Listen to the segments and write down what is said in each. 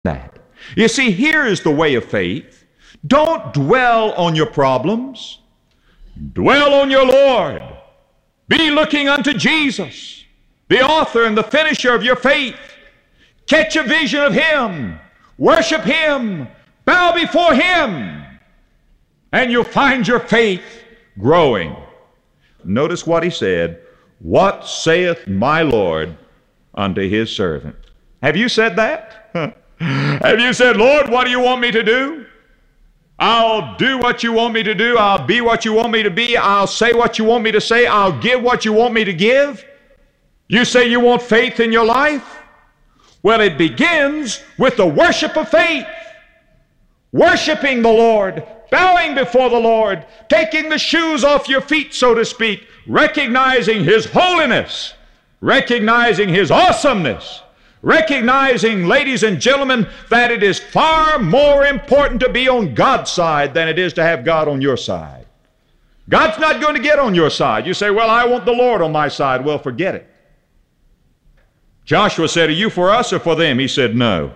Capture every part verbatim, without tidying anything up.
that. You see, here is the way of faith. Don't dwell on your problems. Dwell on your Lord. Be looking unto Jesus, the author and the finisher of your faith. Catch a vision of Him. Worship Him. Bow before Him. And you'll find your faith growing. Notice what he said. What saith my Lord unto His servant? Have you said that? Have you said, Lord, what do you want me to do? I'll do what you want me to do. I'll be what you want me to be. I'll say what you want me to say. I'll give what you want me to give. You say you want faith in your life? Well, it begins with the worship of faith. Worshiping the Lord, bowing before the Lord, taking the shoes off your feet, so to speak, recognizing His holiness, recognizing His awesomeness, recognizing, ladies and gentlemen, that it is far more important to be on God's side than it is to have God on your side. God's not going to get on your side. You say, well, I want the Lord on my side. Well, forget it. Joshua said, are you for us or for them? He said, no.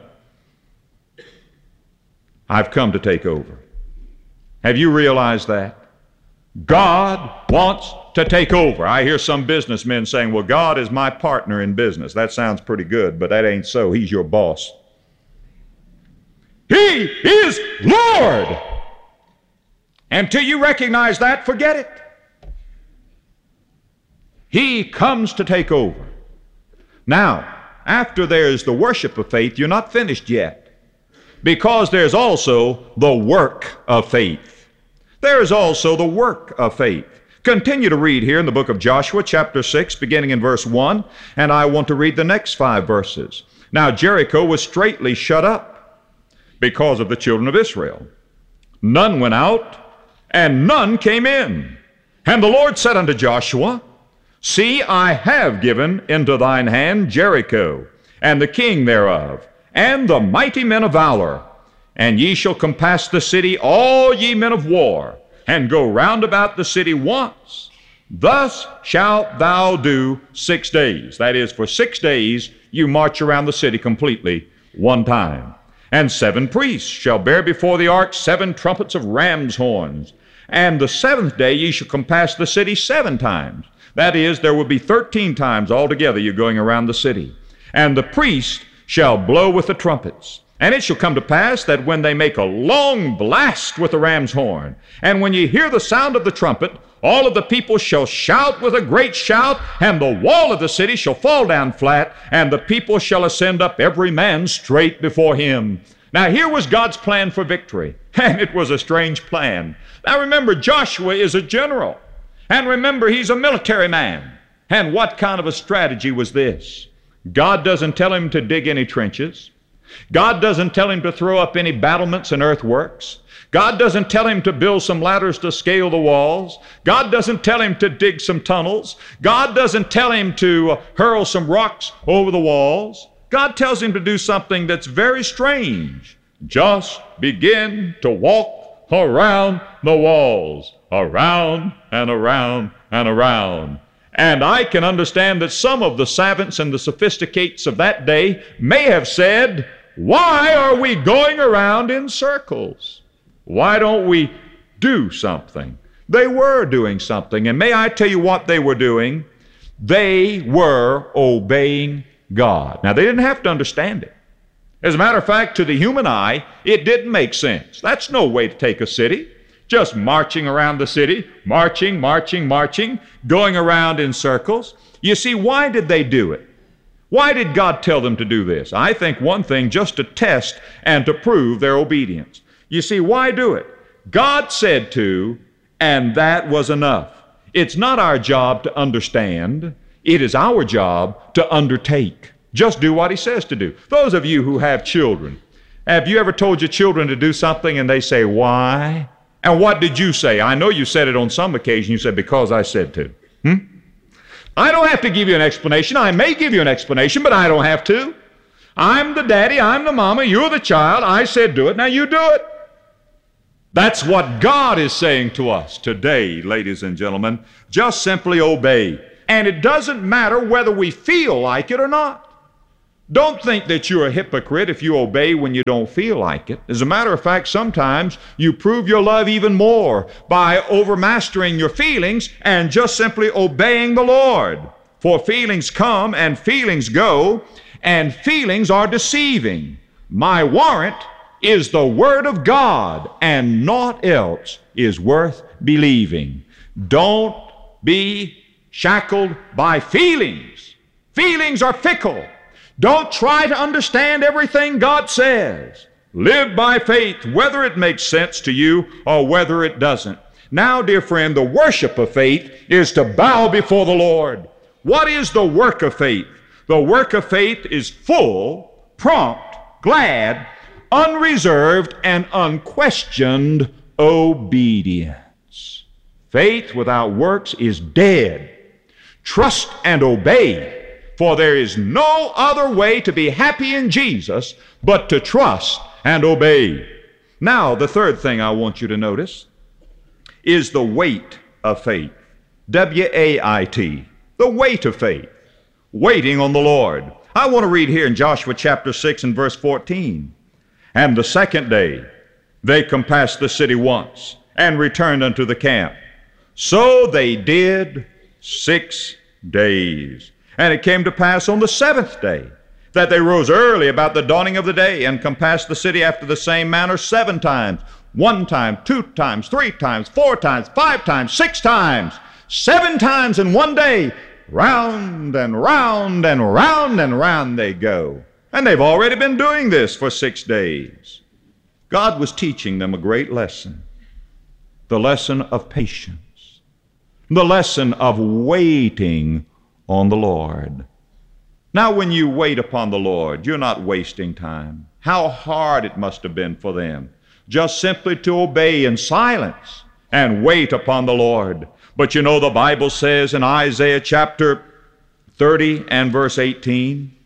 I've come to take over. Have you realized that? God wants to take over. I hear some businessmen saying, well, God is my partner in business. That sounds pretty good, but that ain't so. He's your boss. He is Lord. Until you recognize that, forget it. He comes to take over. Now, after there's the worship of faith, you're not finished yet, because there's also the work of faith. There is also the work of faith. Continue to read here in the book of Joshua, chapter six, beginning in verse one, and I want to read the next five verses. Now Jericho was straitly shut up because of the children of Israel. None went out, and none came in. And the Lord said unto Joshua, see, I have given into thine hand Jericho, and the king thereof, and the mighty men of valor. And ye shall compass the city, all ye men of war, and go round about the city once. Thus shalt thou do six days. That is, for six days you march around the city completely one time. And seven priests shall bear before the ark seven trumpets of ram's horns. And the seventh day ye shall compass the city seven times. That is, there will be thirteen times altogether you're going around the city. And the priest shall blow with the trumpets. And it shall come to pass that when they make a long blast with the ram's horn, and when ye hear the sound of the trumpet, all of the people shall shout with a great shout, and the wall of the city shall fall down flat, and the people shall ascend up every man straight before him. Now here was God's plan for victory, and it was a strange plan. Now remember, Joshua is a general, and remember, he's a military man. And what kind of a strategy was this? God doesn't tell him to dig any trenches. God doesn't tell him to throw up any battlements and earthworks. God doesn't tell him to build some ladders to scale the walls. God doesn't tell him to dig some tunnels. God doesn't tell him to uh, hurl some rocks over the walls. God tells him to do something that's very strange. Just begin to walk around the walls, around and around and around. And I can understand that some of the savants and the sophisticates of that day may have said, why are we going around in circles? Why don't we do something? They were doing something, and may I tell you what they were doing? They were obeying God. Now, they didn't have to understand it. As a matter of fact, to the human eye, it didn't make sense. That's no way to take a city. Just marching around the city, marching, marching, marching, going around in circles. You see, why did they do it? Why did God tell them to do this? I think one thing, just to test and to prove their obedience. You see, why do it? God said to, and that was enough. It's not our job to understand. It is our job to undertake. Just do what He says to do. Those of you who have children, have you ever told your children to do something and they say, why? And what did you say? I know you said it on some occasion. You said, because I said to. Hmm? I don't have to give you an explanation. I may give you an explanation, but I don't have to. I'm the daddy, I'm the mama, you're the child. I said do it, now you do it. That's what God is saying to us today, ladies and gentlemen. Just simply obey. And it doesn't matter whether we feel like it or not. Don't think that you're a hypocrite if you obey when you don't feel like it. As a matter of fact, sometimes you prove your love even more by overmastering your feelings and just simply obeying the Lord. For feelings come and feelings go, and feelings are deceiving. My warrant is the Word of God, and naught else is worth believing. Don't be shackled by feelings. Feelings are fickle. Don't try to understand everything God says. Live by faith, whether it makes sense to you or whether it doesn't. Now, dear friend, the worship of faith is to bow before the Lord. What is the work of faith? The work of faith is full, prompt, glad, unreserved, and unquestioned obedience. Faith without works is dead. Trust and obey. For there is no other way to be happy in Jesus but to trust and obey. Now, the third thing I want you to notice is the weight of faith. W A I T. The weight of faith. Waiting on the Lord. I want to read here in Joshua chapter six and verse fourteen. And the second day they compassed the city once and returned unto the camp. So they did six days. And it came to pass on the seventh day that they rose early about the dawning of the day and compassed the city after the same manner seven times, one time, two times, three times, four times, five times, six times, seven times in one day. Round and round and round and round they go. And they've already been doing this for six days. God was teaching them a great lesson, the lesson of patience, the lesson of waiting on the Lord. Now, when you wait upon the Lord, you're not wasting time. How hard it must have been for them just simply to obey in silence and wait upon the Lord. But you know, the Bible says in Isaiah chapter thirty and verse eighteen,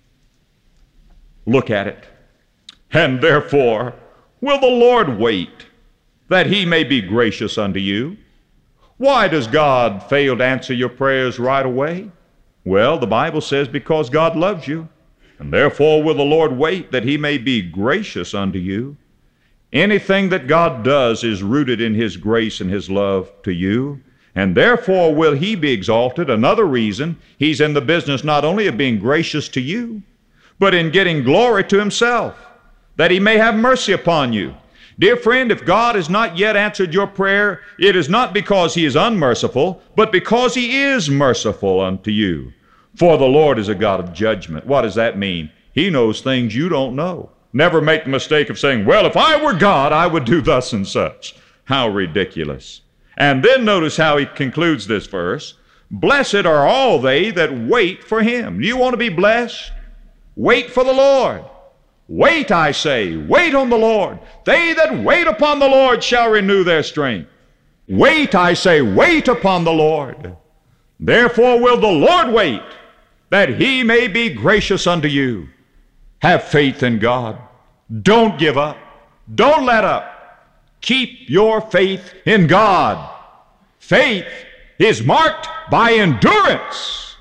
look at it. And therefore will the Lord wait, that he may be gracious unto you. Why does God fail to answer your prayers right away? Well, the Bible says because God loves you, and therefore will the Lord wait that he may be gracious unto you. Anything that God does is rooted in his grace and his love to you, and therefore will he be exalted. Another reason, he's in the business not only of being gracious to you, but in getting glory to himself, that he may have mercy upon you. Dear friend, if God has not yet answered your prayer, it is not because he is unmerciful, but because he is merciful unto you. For the Lord is a God of judgment. What does that mean? He knows things you don't know. Never make the mistake of saying, well, if I were God, I would do thus and such. How ridiculous. And then notice how he concludes this verse. Blessed are all they that wait for him. Do you want to be blessed? Wait for the Lord. Wait, I say, wait on the Lord. They that wait upon the Lord shall renew their strength. Wait, I say, wait upon the Lord. Therefore will the Lord wait, that he may be gracious unto you. Have faith in God. Don't give up. Don't let up. Keep your faith in God. Faith is marked by endurance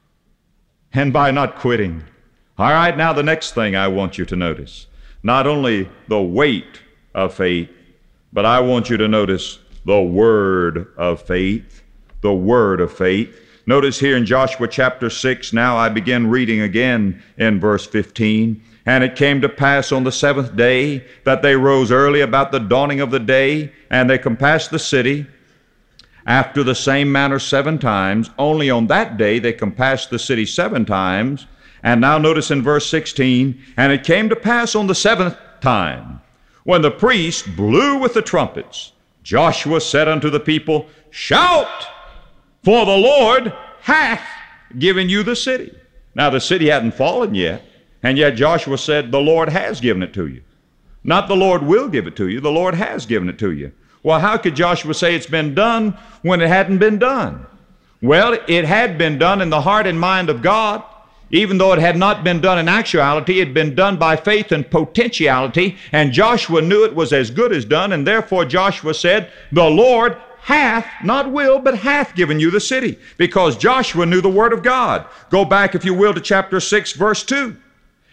and by not quitting. All right, now the next thing I want you to notice, not only the weight of faith, but I want you to notice the word of faith, the word of faith. Notice here in Joshua chapter six, now I begin reading again in verse fifteen. And it came to pass on the seventh day that they rose early about the dawning of the day, and they compassed the city after the same manner seven times. Only on that day they compassed the city seven times. And now notice in verse sixteen, and it came to pass on the seventh time, when the priest blew with the trumpets, Joshua said unto the people, shout, for the Lord hath given you the city. Now the city hadn't fallen yet, and yet Joshua said, the Lord has given it to you. Not the Lord will give it to you, the Lord has given it to you. Well, how could Joshua say it's been done when it hadn't been done? Well, it had been done in the heart and mind of God. Even though it had not been done in actuality, it had been done by faith and potentiality, and Joshua knew it was as good as done, and therefore Joshua said, the Lord hath, not will, but hath given you the city, because Joshua knew the word of God. Go back, if you will, to chapter six, verse two.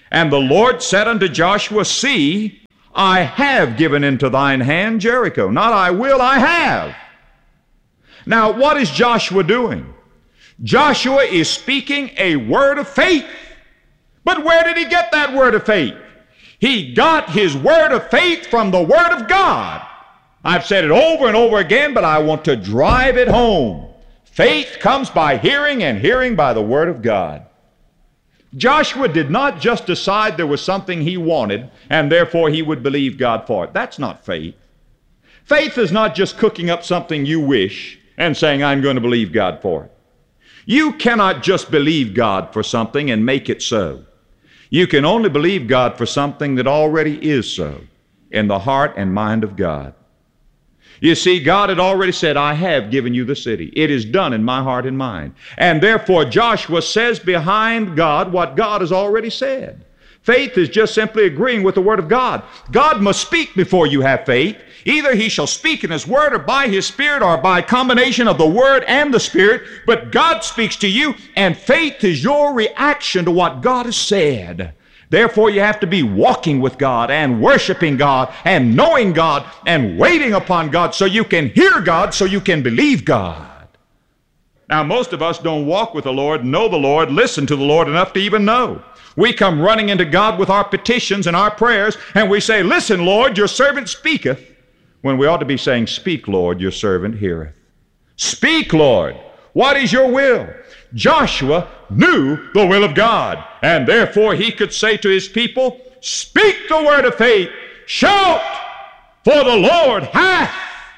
And the Lord said unto Joshua, See, I have given into thine hand Jericho. Not I will, I have. Now, what is Joshua doing? Joshua is speaking a word of faith. But where did he get that word of faith? He got his word of faith from the Word of God. I've said it over and over again, but I want to drive it home. Faith comes by hearing, and hearing by the Word of God. Joshua did not just decide there was something he wanted, and therefore he would believe God for it. That's not faith. Faith is not just cooking up something you wish and saying, I'm going to believe God for it. You cannot just believe God for something and make it so. You can only believe God for something that already is so in the heart and mind of God. You see, God had already said, I have given you the city. It is done in my heart and mind. And therefore, Joshua says behind God what God has already said. Faith is just simply agreeing with the Word of God. God must speak before you have faith. Either He shall speak in His Word or by His Spirit or by combination of the Word and the Spirit. But God speaks to you, and faith is your reaction to what God has said. Therefore, you have to be walking with God and worshiping God and knowing God and waiting upon God so you can hear God, so you can believe God. Now, most of us don't walk with the Lord, know the Lord, listen to the Lord enough to even know. We come running into God with our petitions and our prayers, and we say, Listen, Lord, your servant speaketh, when we ought to be saying, Speak, Lord, your servant heareth. Speak, Lord. What is your will? Joshua knew the will of God, and therefore he could say to his people, Speak the word of faith, shout, for the Lord hath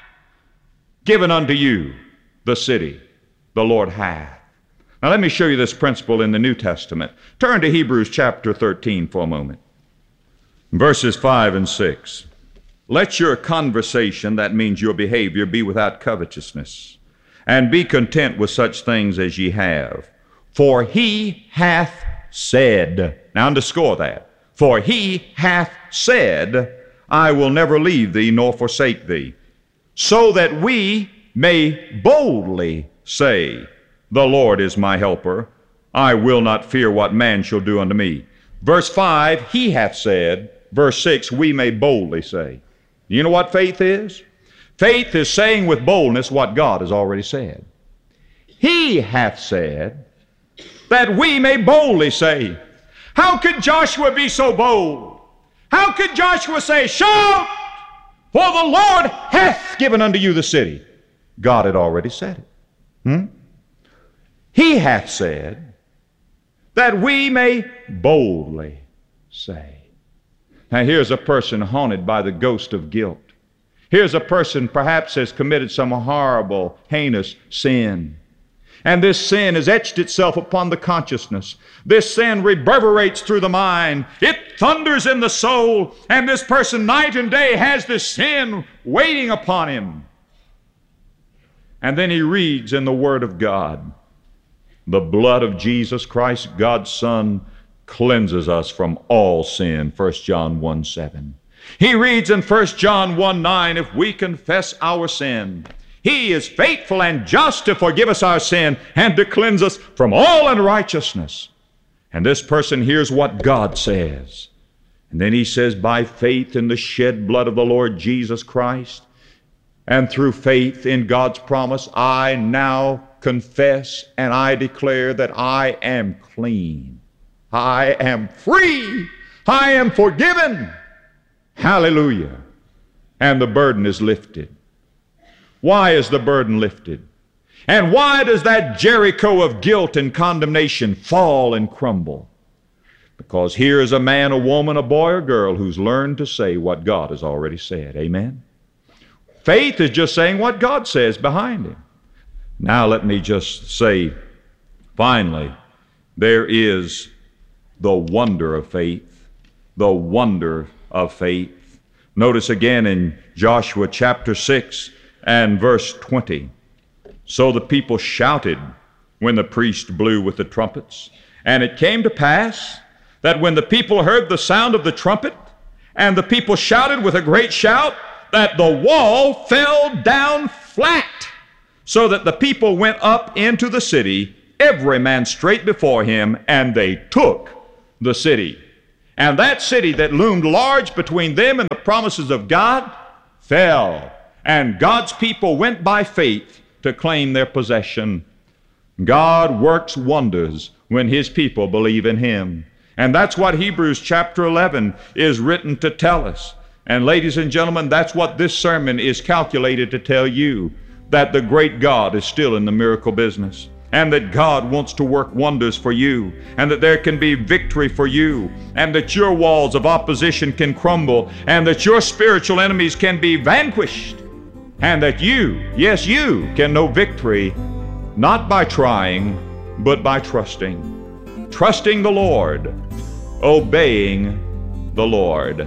given unto you the city. The Lord hath. Now let me show you this principle in the New Testament. Turn to Hebrews chapter thirteen for a moment. Verses five and six. Let your conversation, that means your behavior, be without covetousness, and be content with such things as ye have. For he hath said, now underscore that, for he hath said, I will never leave thee nor forsake thee, so that we may boldly say, the Lord is my helper. I will not fear what man shall do unto me. Verse five, he hath said. Verse six, we may boldly say. You know what faith is? Faith is saying with boldness what God has already said. He hath said that we may boldly say. How could Joshua be so bold? How could Joshua say, Shout, for the Lord hath given unto you the city? God had already said it. Hmm? He hath said that we may boldly say. Now here's a person haunted by the ghost of guilt. Here's a person perhaps has committed some horrible, heinous sin. And this sin has etched itself upon the consciousness. This sin reverberates through the mind. It thunders in the soul. And this person night and day has this sin waiting upon him. And then he reads in the Word of God, the blood of Jesus Christ, God's Son, cleanses us from all sin, First John one seven. He reads in First John one nine, if we confess our sin, He is faithful and just to forgive us our sin and to cleanse us from all unrighteousness. And this person hears what God says. And then he says, by faith in the shed blood of the Lord Jesus Christ, and through faith in God's promise, I now confess and I declare that I am clean. I am free. I am forgiven. Hallelujah. And the burden is lifted. Why is the burden lifted? And why does that Jericho of guilt and condemnation fall and crumble? Because here is a man, a woman, a boy, or girl who's learned to say what God has already said. Amen? Faith is just saying what God says behind him. Now let me just say, finally, there is the wonder of faith. The wonder of faith. Notice again in Joshua chapter six and verse twenty. So the people shouted when the priest blew with the trumpets. And it came to pass that when the people heard the sound of the trumpet, and the people shouted with a great shout, that the wall fell down flat, so that the people went up into the city, every man straight before him, and they took the city. And that city that loomed large between them and the promises of God fell. And God's people went by faith to claim their possession. God works wonders when His people believe in Him. And that's what Hebrews chapter eleven is written to tell us. And ladies and gentlemen, that's what this sermon is calculated to tell you, that the great God is still in the miracle business, and that God wants to work wonders for you, and that there can be victory for you, and that your walls of opposition can crumble, and that your spiritual enemies can be vanquished, and that you, yes, you, can know victory not by trying, but by trusting. Trusting the Lord, obeying the Lord.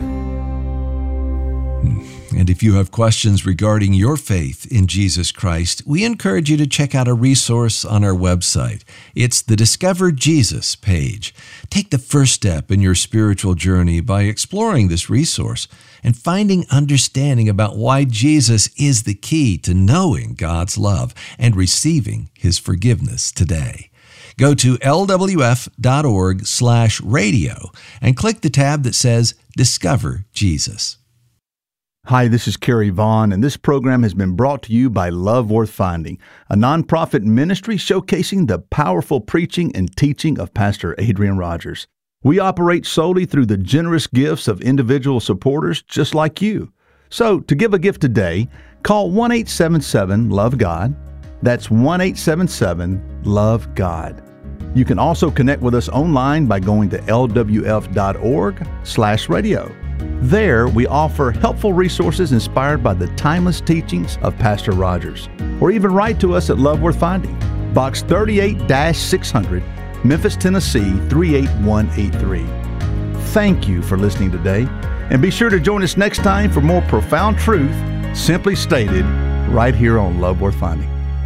And if you have questions regarding your faith in Jesus Christ, we encourage you to check out a resource on our website. It's the Discover Jesus page. Take the first step in your spiritual journey by exploring this resource and finding understanding about why Jesus is the key to knowing God's love and receiving His forgiveness today. Go to L W F dot org slash radio and click the tab that says Discover Jesus. Hi, this is Kerry Vaughn, and this program has been brought to you by Love Worth Finding, a nonprofit ministry showcasing the powerful preaching and teaching of Pastor Adrian Rogers. We operate solely through the generous gifts of individual supporters just like you. So, to give a gift today, call one eight seven seven, love God. That's one eight seven seven, love God. You can also connect with us online by going to L W F dot org slash radio. There, we offer helpful resources inspired by the timeless teachings of Pastor Rogers. Or even write to us at Love Worth Finding, Box thirty-eight dash six hundred, Memphis, Tennessee three eight one eight three. Thank you for listening today, and be sure to join us next time for more profound truth, simply stated, right here on Love Worth Finding.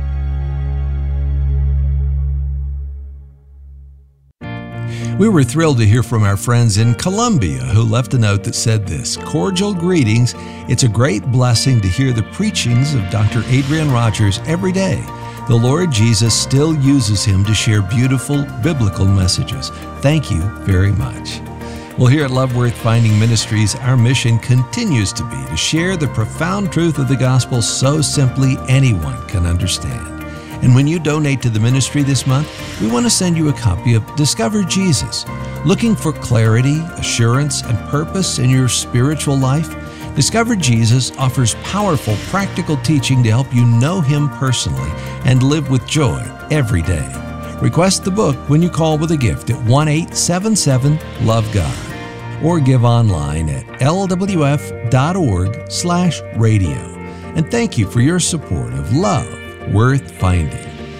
We were thrilled to hear from our friends in Colombia who left a note that said this: cordial greetings. It's a great blessing to hear the preachings of Doctor Adrian Rogers every day. The Lord Jesus still uses him to share beautiful biblical messages. Thank you very much. Well, here at Love Worth Finding Ministries, our mission continues to be to share the profound truth of the gospel so simply anyone can understand. And when you donate to the ministry this month, we want to send you a copy of Discover Jesus. Looking for clarity, assurance, and purpose in your spiritual life? Discover Jesus offers powerful, practical teaching to help you know Him personally and live with joy every day. Request the book when you call with a gift at one eight seven seven, love God. Or give online at L W F dot org slash radio. And thank you for your support of Love Worth Finding.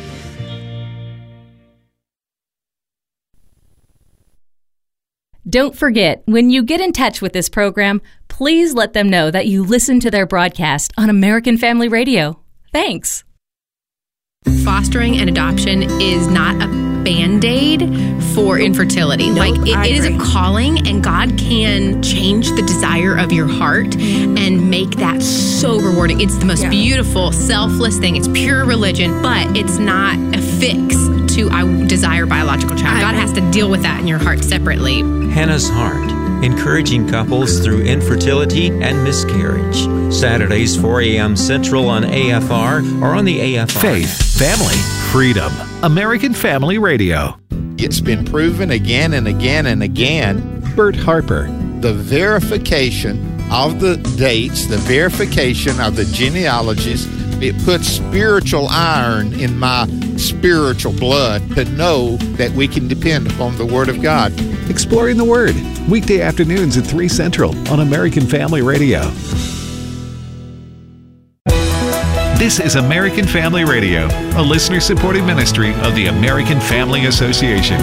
Don't forget, when you get in touch with this program, please let them know that you listen to their broadcast on American Family Radio. Thanks. Fostering and adoption is not a Band-Aid for infertility. Nope, like it, it is a calling, and God can change the desire of your heart and make that so rewarding. It's the most yeah. beautiful, selfless thing. It's pure religion, but it's not a fix to I desire biological child. God has to deal with that in your heart separately. Hannah's Heart, encouraging couples through infertility and miscarriage. Saturdays, four a.m. Central on A F R or on the A F R. Faith, family, freedom. American Family Radio. It's been proven again and again and again. Bert Harper. The verification of the dates, the verification of the genealogies, it puts spiritual iron in my spiritual blood to know that we can depend upon the Word of God. Exploring the Word, weekday afternoons at three Central on American Family Radio. This is American Family Radio, a listener-supported ministry of the American Family Association.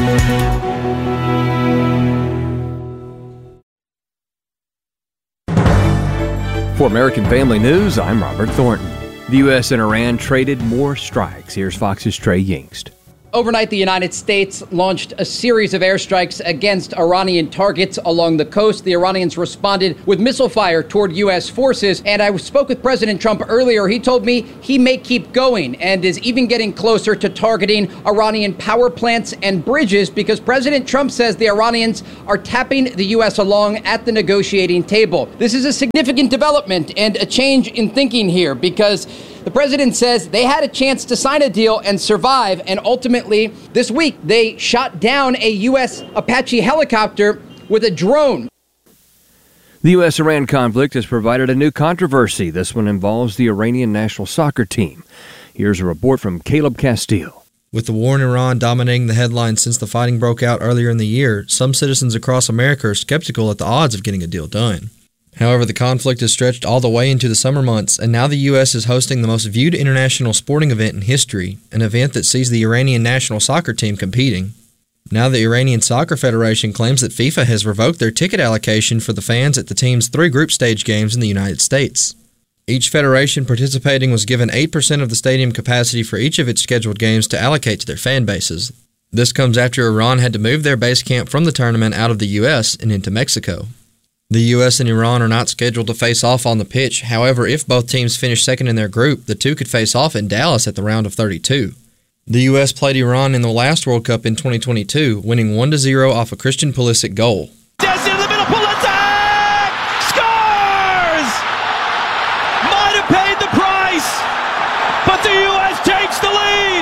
For American Family News, I'm Robert Thornton. The U S and Iran traded more strikes. Here's Fox's Trey Yingst. Overnight, the United States launched a series of airstrikes against Iranian targets along the coast. The Iranians responded with missile fire toward U S forces. And I spoke with President Trump earlier. He told me he may keep going and is even getting closer to targeting Iranian power plants and bridges because President Trump says the Iranians are tapping the U S along at the negotiating table. This is a significant development and a change in thinking here because the president says they had a chance to sign a deal and survive, and ultimately, this week, they shot down a U S Apache helicopter with a drone. The U S Iran conflict has provided a new controversy. This one involves the Iranian national soccer team. Here's a report from Caleb Castile. With the war in Iran dominating the headlines since the fighting broke out earlier in the year, some citizens across America are skeptical at the odds of getting a deal done. However, the conflict has stretched all the way into the summer months, and now the U S is hosting the most viewed international sporting event in history, an event that sees the Iranian national soccer team competing. Now the Iranian Soccer Federation claims that FIFA has revoked their ticket allocation for the fans at the team's three group stage games in the United States. Each federation participating was given eight percent of the stadium capacity for each of its scheduled games to allocate to their fan bases. This comes after Iran had to move their base camp from the tournament out of the U S and into Mexico. The U S and Iran are not scheduled to face off on the pitch. However, if both teams finish second in their group, the two could face off in Dallas at the round of thirty-two. The U S played Iran in the last World Cup in twenty twenty-two, winning one to zero off a Christian Pulisic goal. Just into the middle, Pulisic! Scores! Might have paid the price, but the U S takes the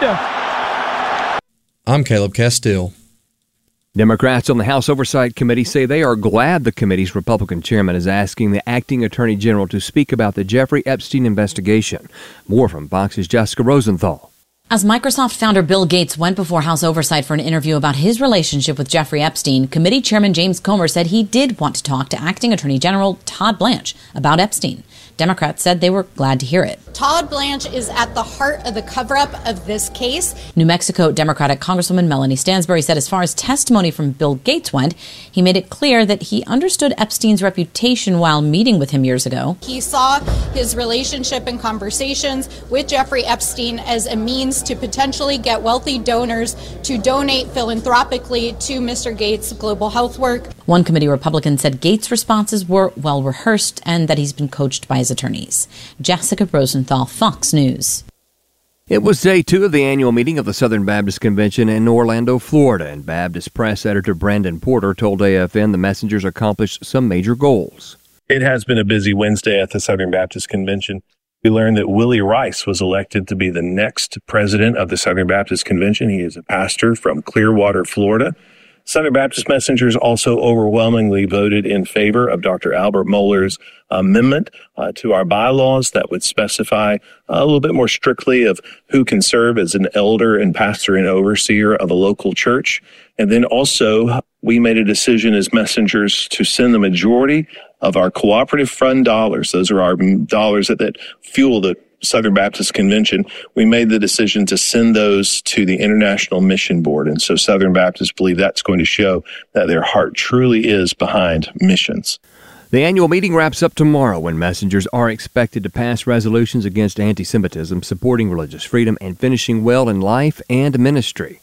lead! I'm Caleb Castile. Democrats on the House Oversight Committee say they are glad the committee's Republican chairman is asking the acting attorney general to speak about the Jeffrey Epstein investigation. More from Fox's Jessica Rosenthal. As Microsoft founder Bill Gates went before House Oversight for an interview about his relationship with Jeffrey Epstein, committee chairman James Comer said he did want to talk to acting attorney general Todd Blanche about Epstein. Democrats said they were glad to hear it. Todd Blanche is at the heart of the cover-up of this case. New Mexico Democratic Congresswoman Melanie Stansbury said as far as testimony from Bill Gates went, he made it clear that he understood Epstein's reputation while meeting with him years ago. He saw his relationship and conversations with Jeffrey Epstein as a means to potentially get wealthy donors to donate philanthropically to Mister Gates' global health work. One committee Republican said Gates' responses were well rehearsed and that he's been coached by his attorneys. Jessica Rosenthal, Fox News. It was day two of the annual meeting of the Southern Baptist Convention in Orlando, Florida, and Baptist Press editor Brandon Porter told A F N the messengers accomplished some major goals. It has been a busy Wednesday at the Southern Baptist Convention. We learned that Willie Rice was elected to be the next president of the Southern Baptist Convention. He is a pastor from Clearwater, Florida. Southern Baptist messengers also overwhelmingly voted in favor of Doctor Albert Mohler's amendment uh, to our bylaws that would specify a little bit more strictly of who can serve as an elder and pastor and overseer of a local church. And then also we made a decision as messengers to send the majority of our cooperative fund dollars. Those are our dollars that, that fuel the Southern Baptist Convention. We made the decision to send those to the International Mission Board. And so Southern Baptists believe that's going to show that their heart truly is behind missions. The annual meeting wraps up tomorrow when messengers are expected to pass resolutions against anti-Semitism, supporting religious freedom, and finishing well in life and ministry.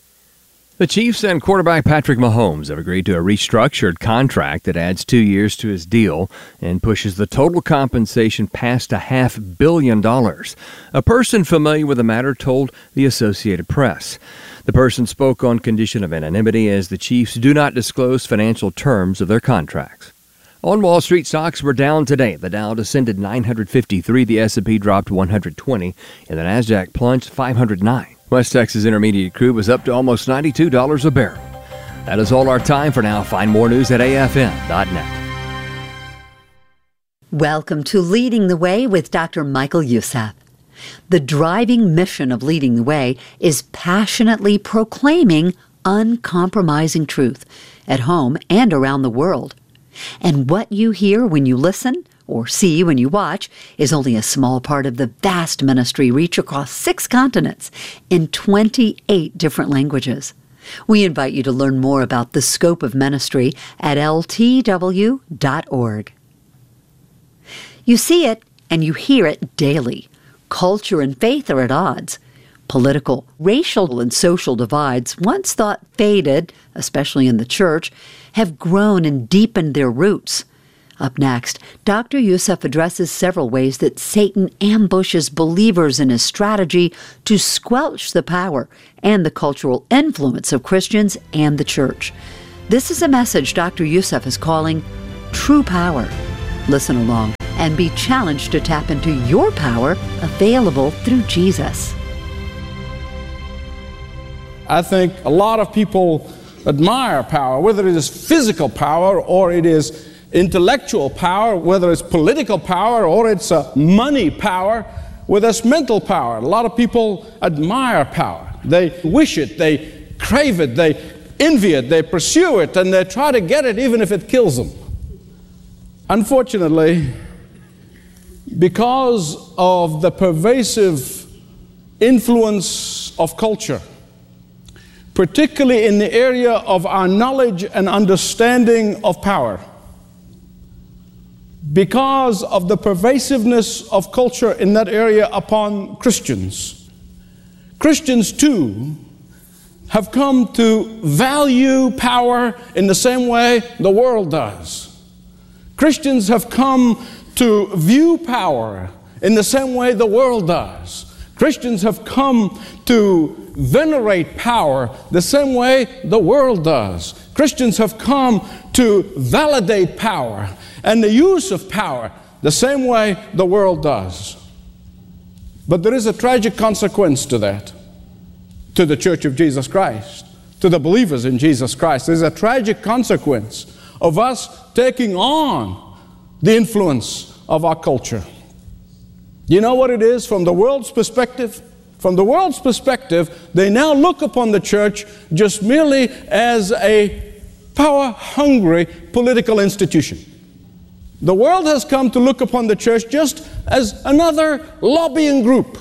The Chiefs and quarterback Patrick Mahomes have agreed to a restructured contract that adds two years to his deal and pushes the total compensation past a half billion dollars. A person familiar with the matter told the Associated Press. The person spoke on condition of anonymity as the Chiefs do not disclose financial terms of their contracts. On Wall Street, stocks were down today. The Dow descended nine hundred fifty-three, the S and P dropped one hundred twenty, and the Nasdaq plunged five hundred nine. West Texas Intermediate crude was up to almost ninety-two dollars a barrel. That is all our time for now. Find more news at A F N dot net. Welcome to Leading the Way with Doctor Michael Youssef. The driving mission of Leading the Way is passionately proclaiming uncompromising truth at home and around the world. And what you hear when you listen or see when you watch is only a small part of the vast ministry reach across six continents in twenty-eight different languages. We invite you to learn more about the scope of ministry at L T W dot org. You see it and you hear it daily. Culture and faith are at odds. Political, racial, and social divides, once thought faded, especially in the church, have grown and deepened their roots. Up next, Doctor Youssef addresses several ways that Satan ambushes believers in his strategy to squelch the power and the cultural influence of Christians and the church. This is a message Doctor Youssef is calling True Power. Listen along and be challenged to tap into your power available through Jesus. I think a lot of people admire power, whether it is physical power or it is intellectual power, whether it's political power or it's uh, money power, whether it's mental power. A lot of people admire power. They wish it, they crave it, they envy it, they pursue it, and they try to get it even if it kills them. Unfortunately, because of the pervasive influence of culture, particularly in the area of our knowledge and understanding of power, because of the pervasiveness of culture in that area upon Christians, Christians too have come to value power in the same way the world does. Christians have come to view power in the same way the world does. Christians have come to venerate power the same way the world does. Christians have come to validate power and the use of power the same way the world does. But there is a tragic consequence to that, to the Church of Jesus Christ, to the believers in Jesus Christ. There's a tragic consequence of us taking on the influence of our culture. You know what it is from the world's perspective? From the world's perspective, they now look upon the church just merely as a power-hungry political institution. The world has come to look upon the church just as another lobbying group.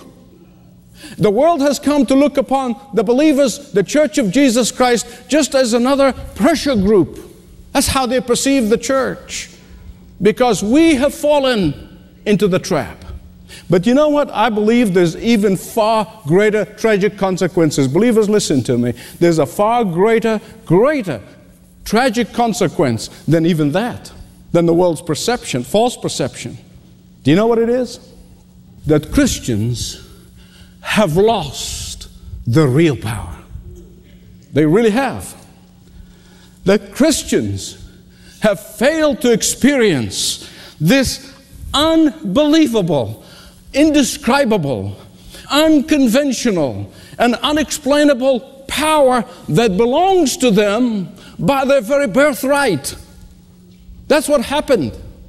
The world has come to look upon the believers, the Church of Jesus Christ, just as another pressure group. That's how they perceive the church, because we have fallen into the trap. But you know what? I believe there's even far greater tragic consequences. Believers, listen to me. There's a far greater, greater tragic consequence than even that, than the world's perception, false perception. Do you know what it is? That Christians have lost the real power. They really have. That Christians have failed to experience this unbelievable, indescribable, unconventional, and unexplainable power that belongs to them by their very birthright. That's what happened.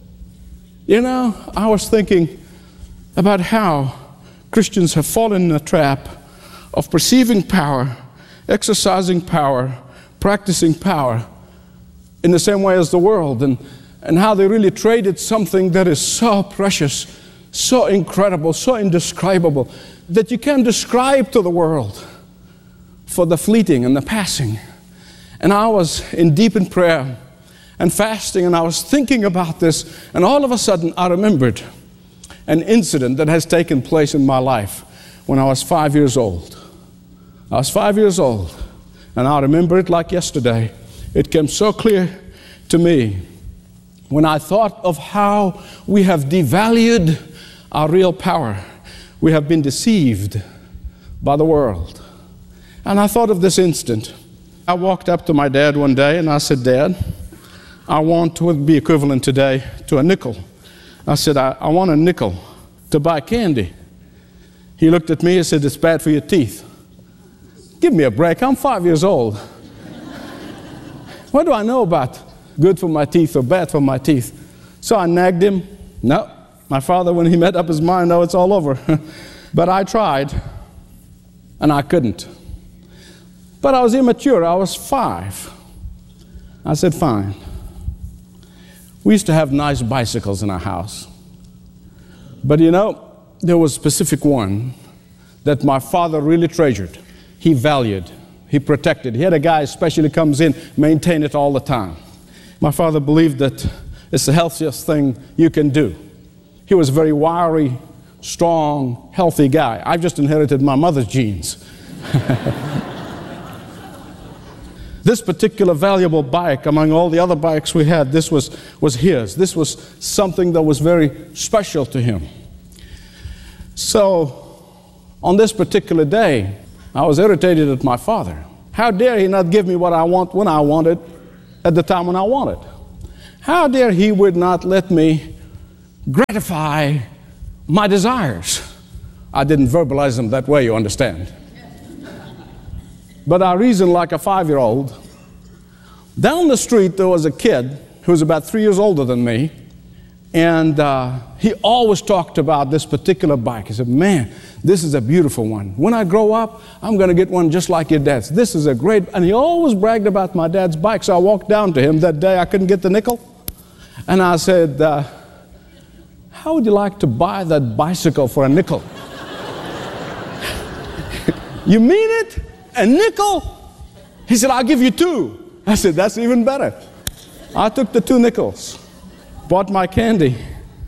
You know, I was thinking about how Christians have fallen in the trap of perceiving power, exercising power, practicing power in the same way as the world, and, and how they really traded something that is so precious, so incredible, so indescribable, that you can't describe to the world for the fleeting and the passing. And I was in deep in prayer and fasting, and I was thinking about this, and all of a sudden I remembered an incident that has taken place in my life when I was five years old. I was five years old, and I remember it like yesterday. It came so clear to me when I thought of how we have devalued our real power. We have been deceived by the world. And I thought of this instant. I walked up to my dad one day and I said, "Dad, I want what would be equivalent today to a nickel." I said, I, I want a nickel to buy candy. He looked at me and said, "It's bad for your teeth." Give me a break. I'm five years old. What do I know about good for my teeth or bad for my teeth? So I nagged him. No, my father, when he made up his mind, oh, it's all over. But I tried, and I couldn't. But I was immature. I was five. I said, fine. We used to have nice bicycles in our house. But you know, there was a specific one that my father really treasured. He valued. He protected. He had a guy especially comes in, maintain it all the time. My father believed that it's the healthiest thing you can do. He was a very wiry, strong, healthy guy. I've just inherited my mother's genes. This particular valuable bike, among all the other bikes we had, this was, was his. This was something that was very special to him. So, on this particular day, I was irritated at my father. How dare he not give me what I want when I want it, at the time when I want it? How dare he would not let me gratify my desires? I didn't verbalize them that way, you understand. But I reasoned like a five-year-old. Down the street, there was a kid who was about three years older than me, and uh, he always talked about this particular bike. He said, man, this is a beautiful one. When I grow up, I'm going to get one just like your dad's. This is a great... And he always bragged about my dad's bike, so I walked down to him that day. I couldn't get the nickel. And I said, uh, how would you like to buy that bicycle for a nickel? You mean it? A nickel? He said, I'll give you two. I said, that's even better. I took the two nickels, bought my candy.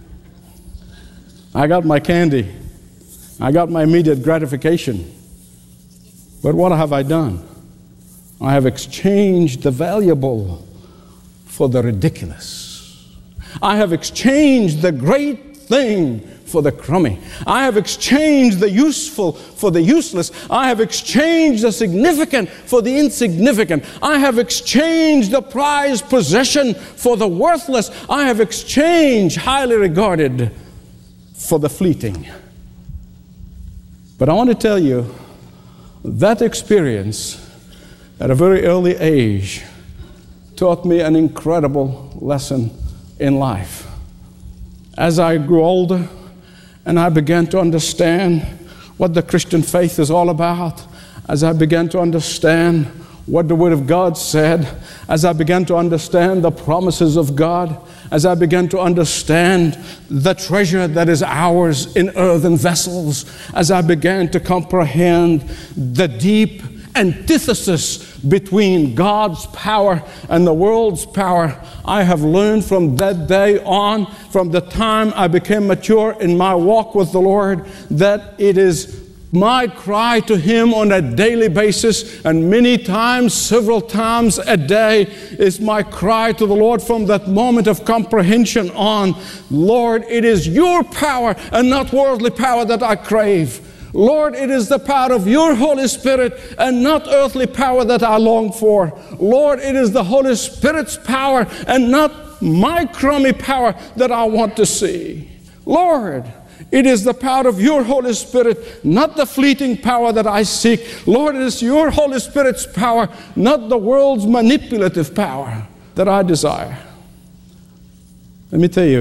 I got my candy. I got my immediate gratification. But what have I done? I have exchanged the valuable for the ridiculous. I have exchanged the great thing for the crummy. I have exchanged the useful for the useless. I have exchanged the significant for the insignificant. I have exchanged the prized possession for the worthless. I have exchanged highly regarded for the fleeting. But I want to tell you, that experience at a very early age taught me an incredible lesson in life. As I grew older, and I began to understand what the Christian faith is all about, as I began to understand what the Word of God said, as I began to understand the promises of God, as I began to understand the treasure that is ours in earthen vessels, as I began to comprehend the deep antithesis between God's power and the world's power, I have learned from that day on, from the time I became mature in my walk with the Lord, that it is my cry to Him on a daily basis, and many times, several times a day, is my cry to the Lord from that moment of comprehension on, Lord, it is your power and not worldly power that I crave. Lord, it is the power of your Holy Spirit and not earthly power that I long for. Lord, it is the Holy Spirit's power and not my crummy power that I want to see. Lord, it is the power of your Holy Spirit, not the fleeting power that I seek. Lord, it is your Holy Spirit's power, not the world's manipulative power that I desire. Let me tell you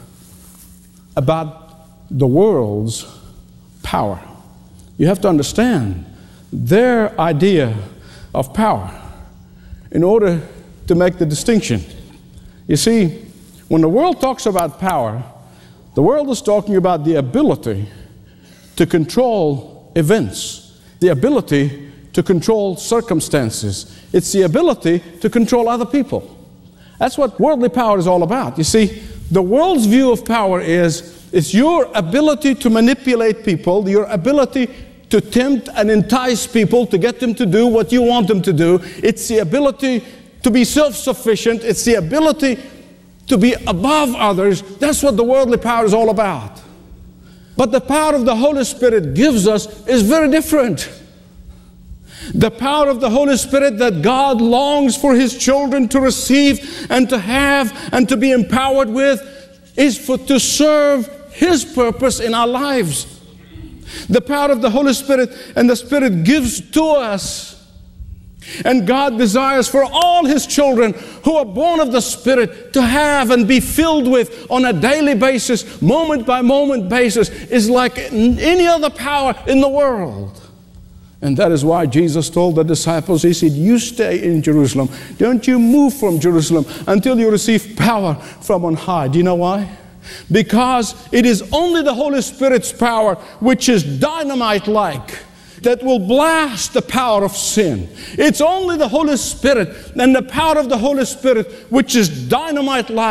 about the world's power. You have to understand their idea of power in order to make the distinction. You see, when the world talks about power, the world is talking about the ability to control events, the ability to control circumstances. It's the ability to control other people. That's what worldly power is all about. You see, the world's view of power is it's your ability to manipulate people, your ability to tempt and entice people to get them to do what you want them to do. It's the ability to be self-sufficient. It's the ability to be above others. That's what the worldly power is all about. But the power of the Holy Spirit gives us is very different. The power of the Holy Spirit that God longs for His children to receive and to have and to be empowered with is for to serve His purpose in our lives. The power of the Holy Spirit and the Spirit gives to us. And God desires for all His children who are born of the Spirit to have and be filled with on a daily basis, moment by moment basis, is like any other power in the world. And that is why Jesus told the disciples, He said, you stay in Jerusalem. Don't you move from Jerusalem until you receive power from on high. Do you know why? Because it is only the Holy Spirit's power, which is dynamite-like, that will blast the power of sin. It's only the Holy Spirit and the power of the Holy Spirit, which is dynamite-like,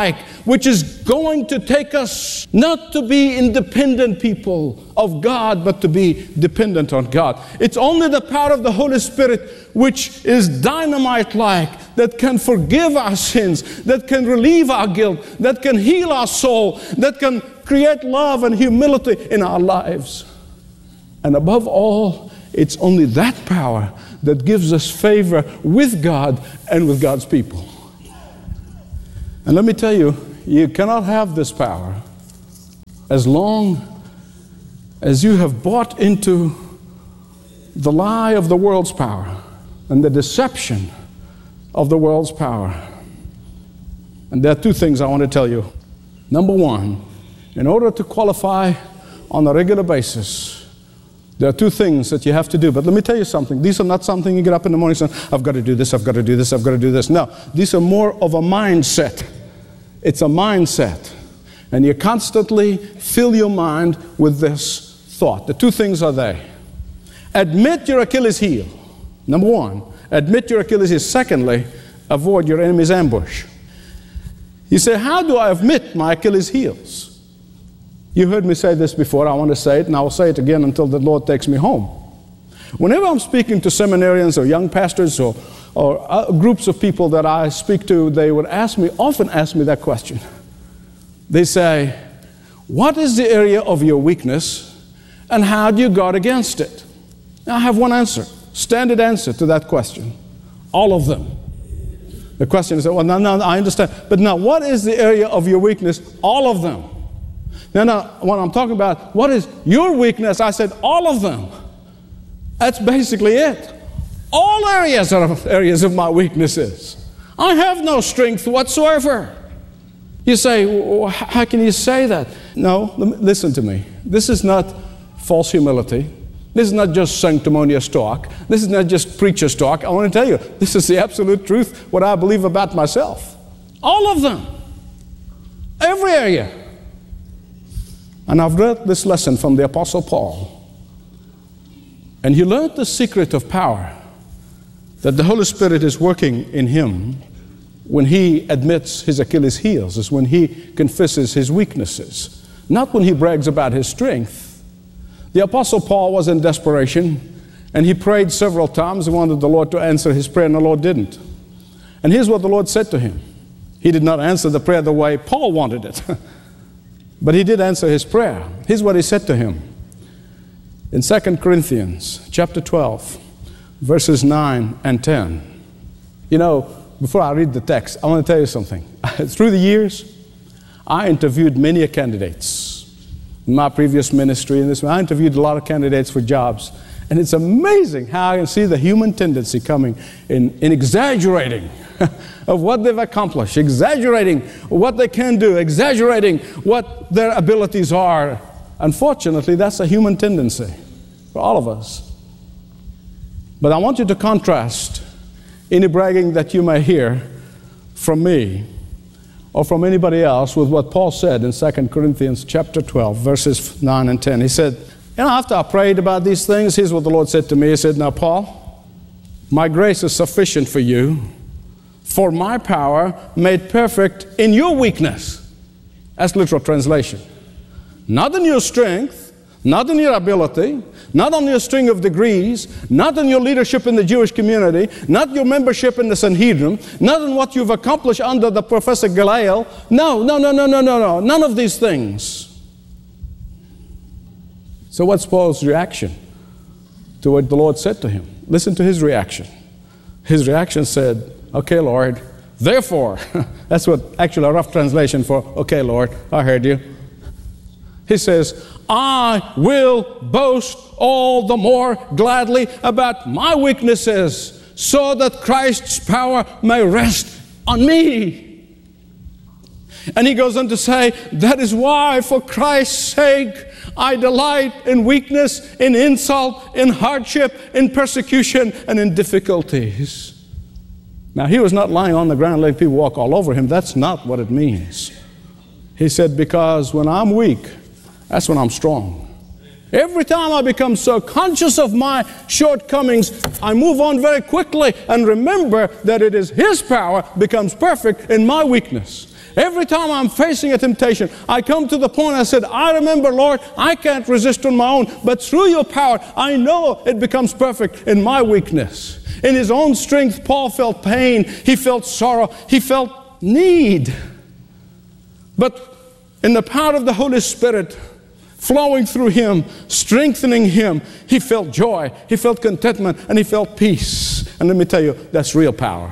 which is going to take us not to be independent people of God, but to be dependent on God. It's only the power of the Holy Spirit, which is dynamite-like, that can forgive our sins, that can relieve our guilt, that can heal our soul, that can create love and humility in our lives. And above all, it's only that power that gives us favor with God and with God's people. And let me tell you, you cannot have this power as long as you have bought into the lie of the world's power and the deception of the world's power. And there are two things I want to tell you. Number one, in order to qualify on a regular basis, there are two things that you have to do. But let me tell you something. These are not something you get up in the morning and say, I've got to do this, I've got to do this, I've got to do this. No, these are more of a mindset. It's a mindset. And you constantly fill your mind with this thought. The two things are they. Admit your Achilles heel. Number one, admit your Achilles heel. Secondly, avoid your enemy's ambush. You say, how do I admit my Achilles heels? You heard me say this before. I want to say it, and I will say it again until the Lord takes me home. Whenever I'm speaking to seminarians or young pastors or, or uh, groups of people that I speak to, they would ask me, often ask me that question. They say, what is the area of your weakness, and how do you guard against it? Now, I have one answer, standard answer to that question. All of them. The question is, well, no, no, I understand. But now, what is the area of your weakness? All of them. Now, now, when I'm talking about what is your weakness, I said all of them. That's basically it. All areas are areas of my weaknesses. I have no strength whatsoever. You say, well, how can you say that? No, listen to me. This is not false humility. This is not just sanctimonious talk. This is not just preacher's talk. I want to tell you, this is the absolute truth, what I believe about myself. All of them. Every area. And I've read this lesson from the Apostle Paul. And he learned the secret of power, that the Holy Spirit is working in him when he admits his Achilles heels, is when he confesses his weaknesses, not when he brags about his strength. The Apostle Paul was in desperation, and he prayed several times. He wanted the Lord to answer his prayer, and the Lord didn't. And here's what the Lord said to him. He did not answer the prayer the way Paul wanted it. But he did answer his prayer. Here's what he said to him. In Second Corinthians chapter twelve, verses nine and ten. You know, before I read the text, I want to tell you something. Through the years, I interviewed many candidates. In my previous ministry, in this, I interviewed a lot of candidates for jobs. And it's amazing how I can see the human tendency coming in, in exaggerating of what they've accomplished, exaggerating what they can do, exaggerating what their abilities are. Unfortunately, that's a human tendency for all of us. But I want you to contrast any bragging that you may hear from me or from anybody else with what Paul said in Second Corinthians chapter twelve, verses nine and ten. He said, you know, after I prayed about these things, here's what the Lord said to me. He said, now, Paul, my grace is sufficient for you, for my power made perfect in your weakness. That's literal translation. Not in your strength, not in your ability, not on your string of degrees, not in your leadership in the Jewish community, not your membership in the Sanhedrin, not in what you've accomplished under the Professor Gamaliel. No, no, no, no, no, no, no. None of these things. So what's Paul's reaction to what the Lord said to him? Listen to his reaction. His reaction said, okay, Lord, therefore, that's what actually a rough translation for, okay, Lord, I heard you. He says, I will boast all the more gladly about my weaknesses, so that Christ's power may rest on me. And he goes on to say, that is why, for Christ's sake, I delight in weakness, in insult, in hardship, in persecution, and in difficulties. Now, he was not lying on the ground letting people walk all over him. That's not what it means. He said, because when I'm weak, that's when I'm strong. Every time I become so conscious of my shortcomings, I move on very quickly and remember that it is His power becomes perfect in my weakness. Every time I'm facing a temptation, I come to the point I said, I remember, Lord, I can't resist on my own, but through your power, I know it becomes perfect in my weakness. In his own strength, Paul felt pain, he felt sorrow, he felt need. But in the power of the Holy Spirit flowing through him, strengthening him, he felt joy, he felt contentment, and he felt peace. And let me tell you, that's real power.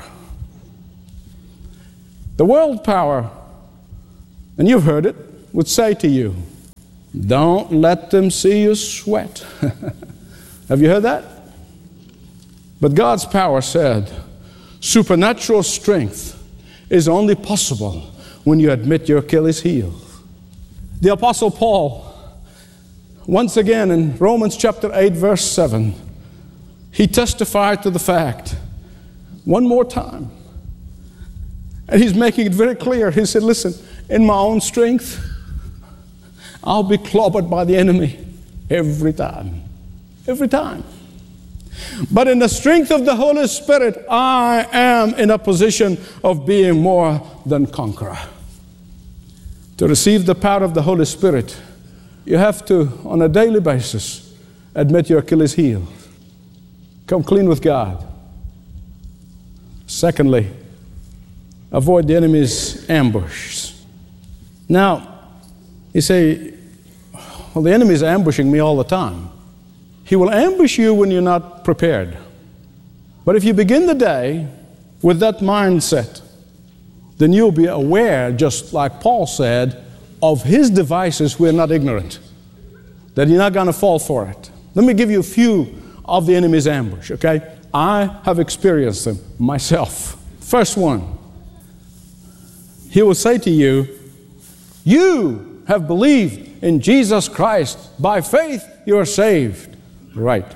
The world power, and you've heard it, would say to you, don't let them see you sweat. Have you heard that? But God's power said, supernatural strength is only possible when you admit your Achilles heel. The Apostle Paul, once again in Romans chapter eight, verse seven, he testified to the fact, one more time, and he's making it very clear. He said, listen, in my own strength, I'll be clobbered by the enemy every time. Every time. But in the strength of the Holy Spirit, I am in a position of being more than conqueror. To receive the power of the Holy Spirit, you have to, on a daily basis, admit your Achilles heel. Come clean with God. Secondly, avoid the enemy's ambush. Now, you say, well, the enemy is ambushing me all the time. He will ambush you when you're not prepared. But if you begin the day with that mindset, then you'll be aware, just like Paul said, of his devices. We're not ignorant, that you're not going to fall for it. Let me give you a few of the enemy's ambush, okay? I have experienced them myself. First one, he will say to you, you have believed in Jesus Christ. By faith, you are saved. Right.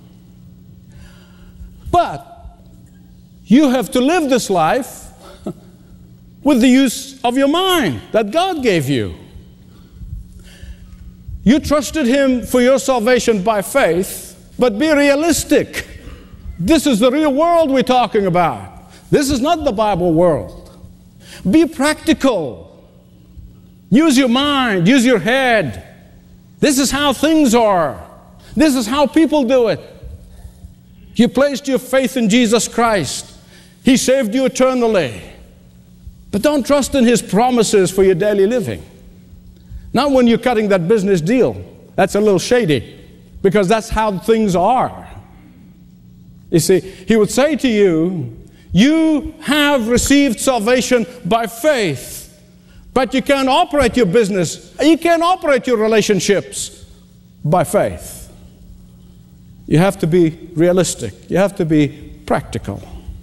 But you have to live this life with the use of your mind that God gave you. You trusted Him for your salvation by faith, but be realistic. This is the real world we're talking about. This is not the Bible world. Be practical. Use your mind, use your head. This is how things are. This is how people do it. You placed your faith in Jesus Christ. He saved you eternally. But don't trust in His promises for your daily living. Not when you're cutting that business deal. That's a little shady, because that's how things are. You see, He would say to you, you have received salvation by faith, but you can't operate your business, you can't operate your relationships by faith. You have to be realistic. You have to be practical.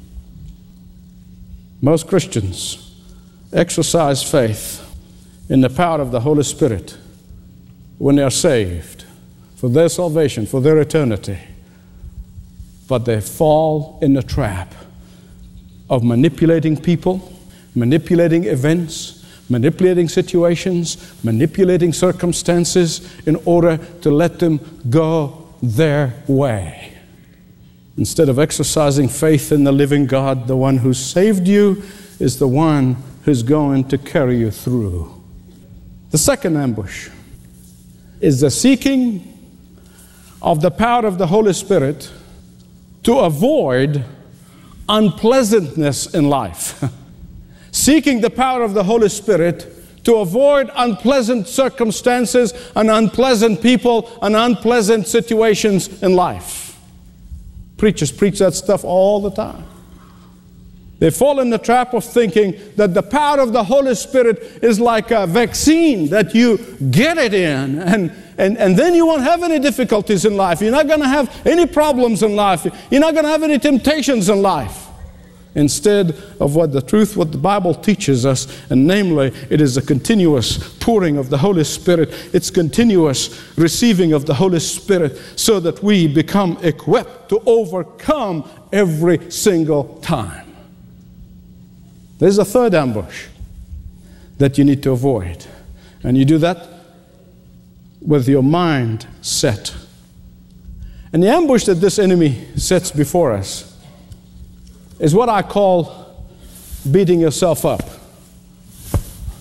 Most Christians exercise faith in the power of the Holy Spirit when they are saved, for their salvation, for their eternity. But they fall in the trap of manipulating people, manipulating events, manipulating situations, manipulating circumstances in order to let them go their way. Instead of exercising faith in the living God, the one who saved you is the one who's going to carry you through. The second ambush is the seeking of the power of the Holy Spirit to avoid unpleasantness in life. Seeking the power of the Holy Spirit to avoid unpleasant circumstances and unpleasant people and unpleasant situations in life. Preachers preach that stuff all the time. They fall in the trap of thinking that the power of the Holy Spirit is like a vaccine that you get it in, and, and, and then you won't have any difficulties in life. You're not going to have any problems in life. You're not going to have any temptations in life. Instead of what the truth, what the Bible teaches us, and namely, it is a continuous pouring of the Holy Spirit. It's continuous receiving of the Holy Spirit so that we become equipped to overcome every single time. There's a third ambush that you need to avoid. And you do that with your mind set. And the ambush that this enemy sets before us is what I call beating yourself up.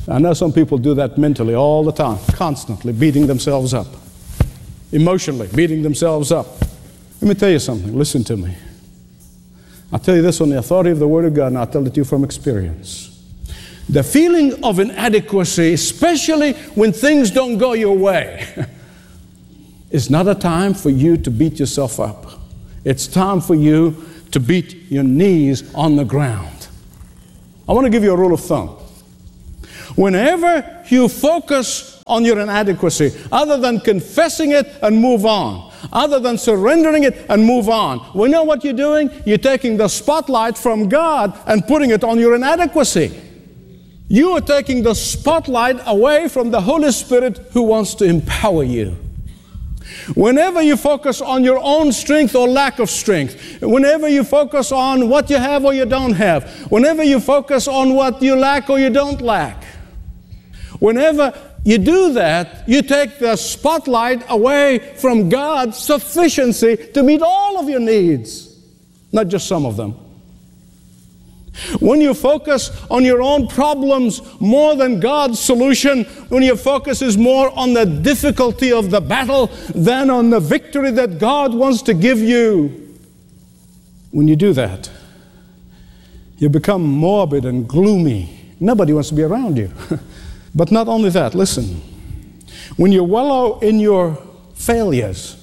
I know some people do that mentally all the time, constantly beating themselves up, emotionally beating themselves up. Let me tell you something. Listen to me. I'll tell you this on the authority of the Word of God, and I'll tell it to you from experience. The feeling of inadequacy, especially when things don't go your way, is not a time for you to beat yourself up. It's time for you to beat your knees on the ground. I want to give you a rule of thumb. Whenever you focus on your inadequacy, other than confessing it and move on, other than surrendering it and move on, we know what you're doing? You're taking the spotlight from God and putting it on your inadequacy. You are taking the spotlight away from the Holy Spirit who wants to empower you. Whenever you focus on your own strength or lack of strength, whenever you focus on what you have or you don't have, whenever you focus on what you lack or you don't lack, whenever you do that, you take the spotlight away from God's sufficiency to meet all of your needs, not just some of them. When you focus on your own problems more than God's solution, when your focus is more on the difficulty of the battle than on the victory that God wants to give you, when you do that, you become morbid and gloomy. Nobody wants to be around you. But not only that, listen, when you wallow in your failures,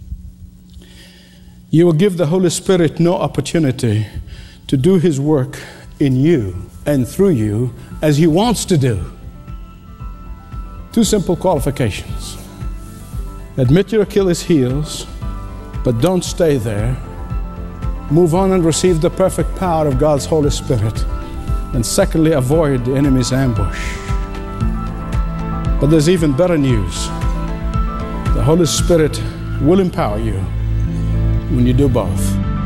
you will give the Holy Spirit no opportunity to do His work in you and through you as He wants to do. Two simple qualifications. Admit your Achilles heels, but don't stay there. Move on and receive the perfect power of God's Holy Spirit. And secondly, avoid the enemy's ambush. But there's even better news. The Holy Spirit will empower you when you do both.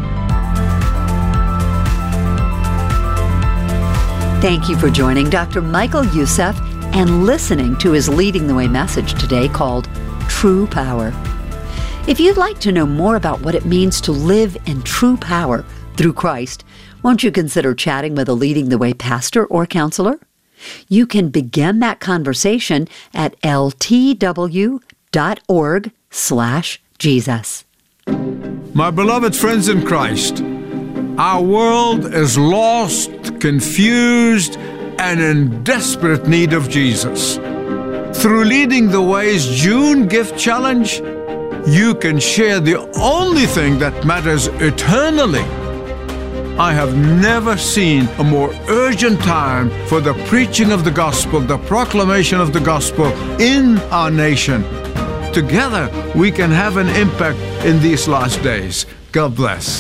Thank you for joining Doctor Michael Youssef and listening to his Leading the Way message today called True Power. If you'd like to know more about what it means to live in true power through Christ, won't you consider chatting with a Leading the Way pastor or counselor? You can begin that conversation at ltw dot org slash Jesus. My beloved friends in Christ, our world is lost, confused, and in desperate need of Jesus. Through Leading the Way's June Gift Challenge, you can share the only thing that matters eternally. I have never seen a more urgent time for the preaching of the gospel, the proclamation of the gospel in our nation. Together, we can have an impact in these last days. God bless.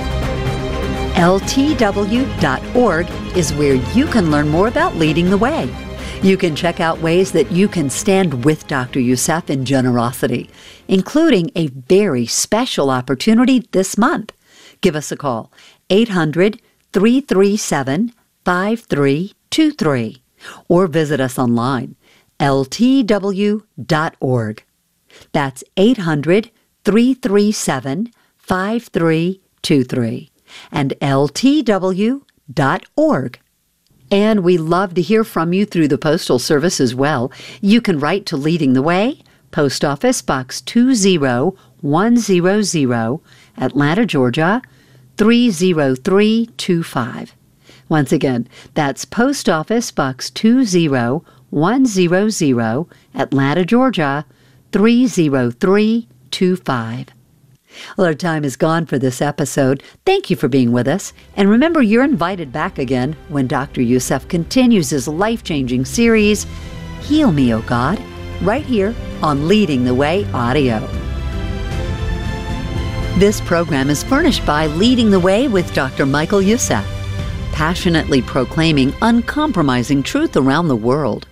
L T W dot org is where you can learn more about Leading the Way. You can check out ways that you can stand with Doctor Youssef in generosity, including a very special opportunity this month. Give us a call, eight hundred, three three seven, five three two three, or visit us online, L T W dot org. That's eight hundred, three three seven, five three two three and L T W dot org. And we love to hear from you through the Postal Service as well. You can write to Leading the Way, Post Office Box two zero one zero zero, Atlanta, Georgia, three zero three two five. Once again, that's Post Office Box two zero one zero zero, Atlanta, Georgia, three zero three two five. Well, our time is gone for this episode. Thank you for being with us. And remember, you're invited back again when Doctor Youssef continues his life-changing series, Heal Me, O God, right here on Leading the Way Audio. This program is furnished by Leading the Way with Doctor Michael Youssef, passionately proclaiming uncompromising truth around the world.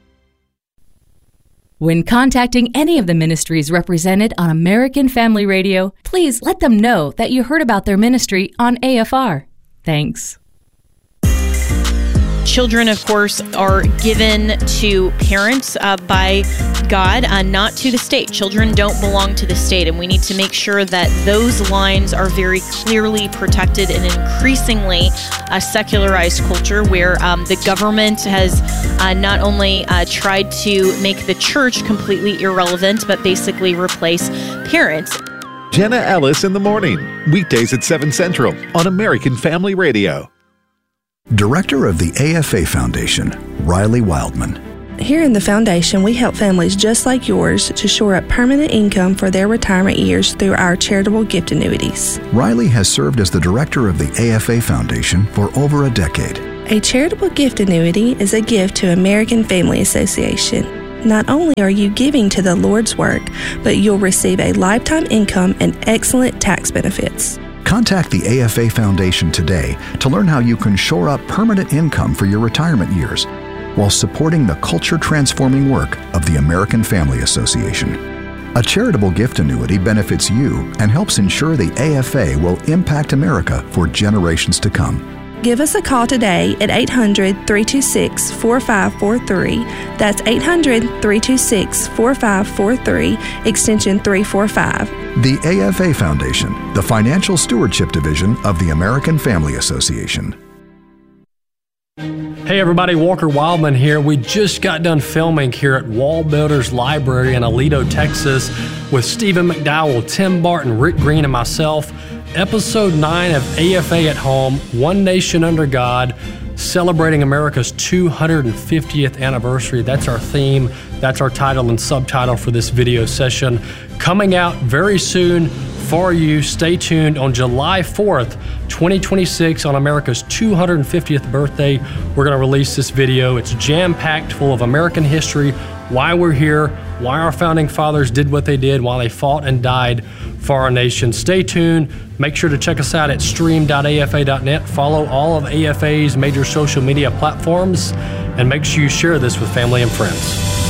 When contacting any of the ministries represented on American Family Radio, please let them know that you heard about their ministry on A F R. Thanks. Children, of course, are given to parents uh, by God, uh, not to the state. Children don't belong to the state, and we need to make sure that those lines are very clearly protected in an increasingly uh, secularized culture where um, the government has uh, not only uh, tried to make the church completely irrelevant, but basically replace parents. Jenna Ellis in the morning, weekdays at seven Central on American Family Radio. Director of the A F A Foundation, Riley Wildman. Here in the foundation, we help families just like yours to shore up permanent income for their retirement years through our charitable gift annuities. Riley has served as the director of the A F A Foundation for over a decade. A charitable gift annuity is a gift to American Family Association. Not only are you giving to the Lord's work, but you'll receive a lifetime income and excellent tax benefits. Contact the A F A Foundation today to learn how you can shore up permanent income for your retirement years while supporting the culture-transforming work of the American Family Association. A charitable gift annuity benefits you and helps ensure the A F A will impact America for generations to come. Give us a call today at eight hundred, three two six, four five four three. That's eight hundred, three two six, four five four three, extension three four five. The A F A Foundation, the Financial Stewardship Division of the American Family Association. Hey everybody, Walker Wildman here. We just got done filming here at Wall Builders Library in Aledo, Texas with Stephen McDowell, Tim Barton, Rick Green, and myself. Episode nine of A F A at Home, One Nation Under God, celebrating America's two hundred fiftieth anniversary. That's our theme. That's our title and subtitle for this video session. Coming out very soon for you. Stay tuned on July fourth, twenty twenty-six, on America's two hundred fiftieth birthday. We're going to release this video. It's jam-packed full of American history, why we're here, why our founding fathers did what they did, why they fought and died for our nation. Stay tuned. Make sure to check us out at stream dot A F A dot net. Follow all of A F A's major social media platforms, and make sure you share this with family and friends.